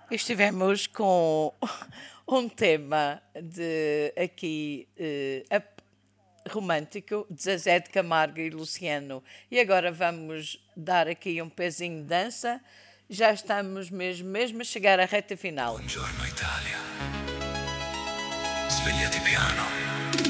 Estivemos com um tema de aqui romântico, de Zezé de Camargo e Luciano. E agora vamos dar aqui um pezinho de dança. Já estamos mesmo a chegar à reta final. Buongiorno Italia, svegliati piano.